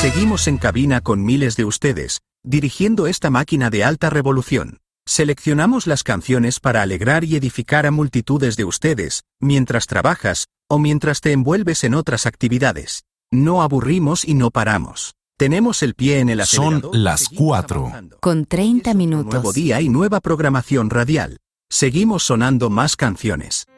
Seguimos en cabina con miles de ustedes, dirigiendo esta máquina de alta revolución. Seleccionamos las canciones para alegrar y edificar a multitudes de ustedes, mientras trabajas, o mientras te envuelves en otras actividades. No aburrimos y no paramos. Tenemos el pie en el acelerador. Son las 4. Con 30 Nuevo minutos. día y nueva programación radial. Seguimos sonando más canciones.